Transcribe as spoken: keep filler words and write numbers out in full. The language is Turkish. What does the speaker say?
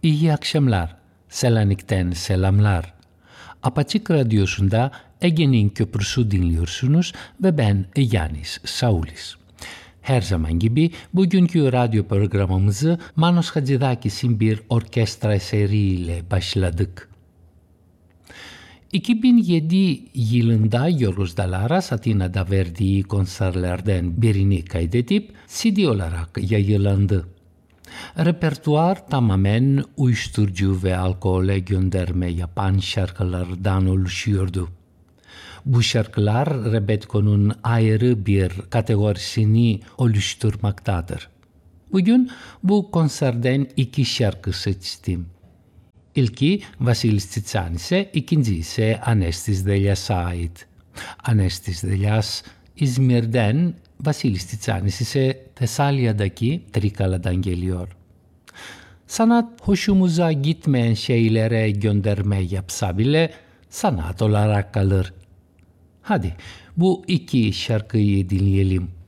İyi akşamlar. Selanik'ten selamlar. Apaçık Radyosu'nda Ege'nin Köprüsü dinliyorsunuz ve ben Yanis Saulis. Her zaman gibi bugünkü radyo programımızı Manos Hadzidakis'in bir orkestra eseriyle başladık. iki bin yedi yılında Yorgos Dalaras Atina'da verdiği konserlerden birini kaydedip C D olarak yayınlandı. Repertuar tamamen uyuşturucu ve alkole gönderme yapan şarkılardan oluşuyordu. Bu şarkılar Rebetko'nun ayrı bir kategorisini oluşturmaktadır. Bugün bu konserden iki şarkı seçtim. İlki Vasilis Tsitsanis'e, ikinci ise Anestis Delias'a ait. Anestis Delias İzmir'den, Vasilis Tsitsanis ise Tesalya'daki Trikala'dan geliyor. Sanat hoşumuza gitmeyen şeylere gönderme yapsa bile sanat olarak kalır. Hadi bu iki şarkıyı dinleyelim.